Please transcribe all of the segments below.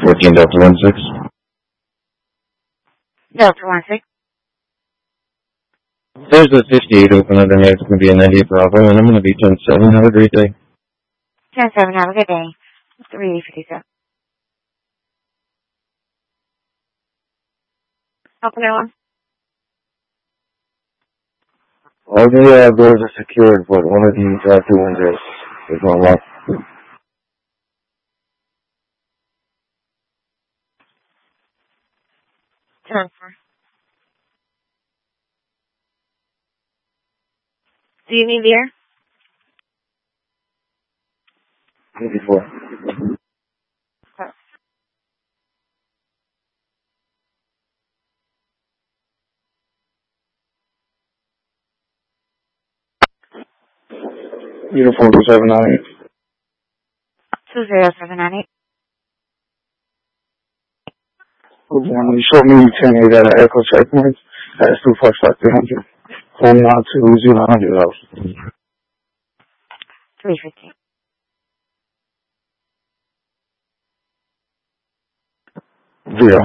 14 Delta 16. Delta 16. There's a 58 open underneath. It's going to be a 98 Bravo, and I'm going to be 10-7. Have a great day. 10-7, have a good day. 357. Open that one. All the doors are secured, but one of these two windows is unlocked. 10-4. Do you need beer? 54. Uniform 2798. 20798. You showed me 10-8 at an Echo checkpoint. That's 245-300. 192-000. 315. Zero.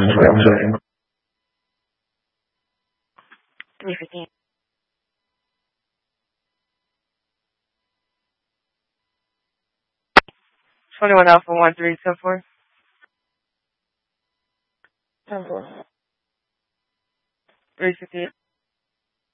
315. 21 Alpha 1374. 10-4. 358.